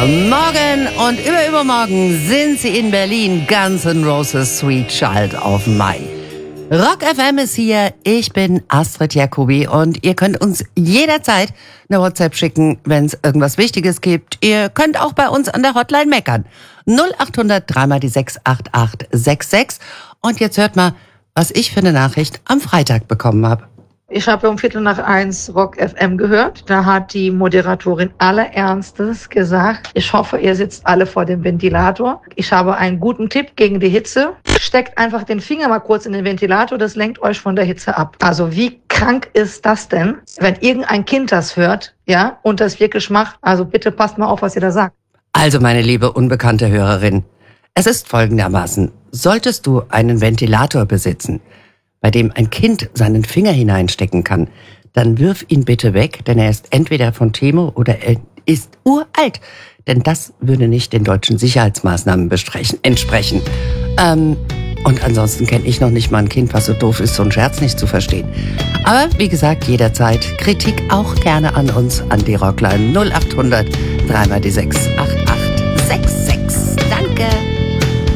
Morgen und übermorgen sind sie in Berlin. Guns N' Roses Sweet Child of Mine. Rock FM ist hier. Ich bin Astrid Jacobi und ihr könnt uns jederzeit eine WhatsApp schicken, wenn es irgendwas Wichtiges gibt. Ihr könnt auch bei uns an der Hotline meckern. 0800 3 die 68866. Und jetzt hört mal, was ich für eine Nachricht am Freitag bekommen habe. Ich habe um 1:45 Rock FM gehört. Da hat die Moderatorin aller Ernstes gesagt, ich hoffe, ihr sitzt alle vor dem Ventilator. Ich habe einen guten Tipp gegen die Hitze. Steckt einfach den Finger mal kurz in den Ventilator, das lenkt euch von der Hitze ab. Also wie krank ist das denn, wenn irgendein Kind das hört, ja, und das wirklich macht? Also bitte passt mal auf, was ihr da sagt. Also meine liebe unbekannte Hörerin, es ist folgendermaßen. Solltest du einen Ventilator besitzen, bei dem ein Kind seinen Finger hineinstecken kann, dann wirf ihn bitte weg, denn er ist entweder von Temo oder er ist uralt. Denn das würde nicht den deutschen Sicherheitsmaßnahmen entsprechen. Und ansonsten kenne ich noch nicht mal ein Kind, was so doof ist, so einen Scherz nicht zu verstehen. Aber wie gesagt, jederzeit Kritik auch gerne an uns, an die Rockline 0800 3 die 68866. Danke.